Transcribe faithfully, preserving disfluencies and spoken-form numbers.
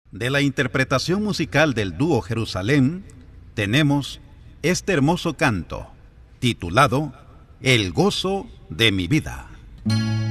De la interpretación musical del dúo Jerusalén, tenemos este hermoso canto, titulado El gozo de mi vida.